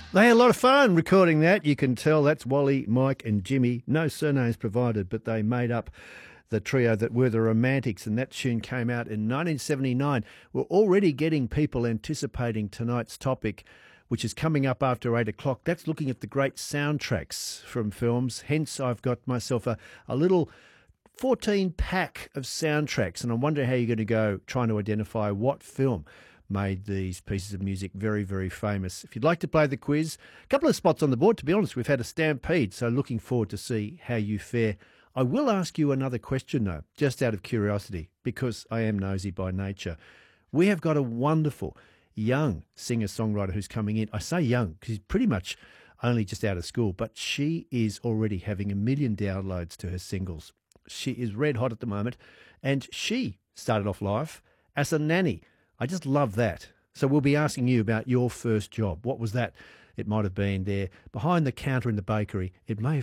They had a lot of fun recording that. You can tell that's Wally, Mike, and Jimmy. No surnames provided, but they made up the trio that were the Romantics, and that tune came out in 1979. We're already getting people anticipating tonight's topic, which is coming up after 8 o'clock. That's looking at the great soundtracks from films. Hence, I've got myself a little 14-pack of soundtracks, and I wonder how you're going to go trying to identify what film made these pieces of music very, very famous. If you'd like to play the quiz, a couple of spots on the board. To be honest, we've had a stampede, so looking forward to see how you fare. I will ask you another question, though, just out of curiosity, because I am nosy by nature. We have got a wonderful young singer-songwriter who's coming in. I say young because he's pretty much only just out of school, but she is already having 1 million downloads to her singles. She is red hot at the moment, and she started off life as a nanny. I just love that. So we'll be asking you about your first job. What was that? It might have been there behind the counter in the bakery. It may have